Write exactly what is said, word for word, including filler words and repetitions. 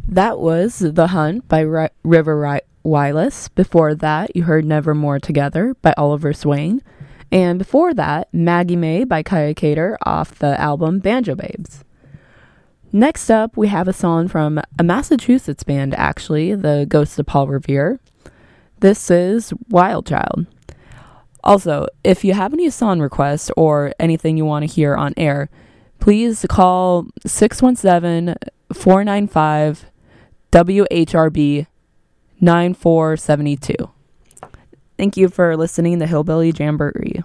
That was The Hunt by Ri- River Ri- Wireless. Before that, you heard Nevermore Together by Oliver Swain. And before that, Maggie May by Kaya Cater off the album Banjo Babes. Next up, we have a song from a Massachusetts band, actually, the Ghosts of Paul Revere. This is Wild Child. Also, if you have any song requests or anything you want to hear on air, please call six one seven, four nine five, W H R B nine four seven two. Thank you for listening to Hillbilly Jamboree.